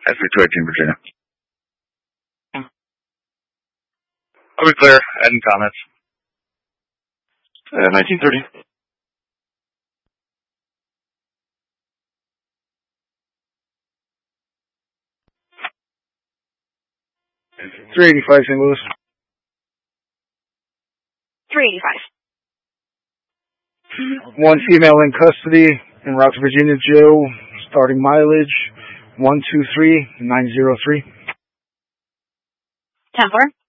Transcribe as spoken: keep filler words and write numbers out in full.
S three two eighteen, Virginia. I'll be clear. Adding comments. Uh, nineteen thirty. three eighty-five, Saint Louis. three eighty-five. One female in custody, en route to Virginia jail, starting mileage one two three nine zero three. ten four.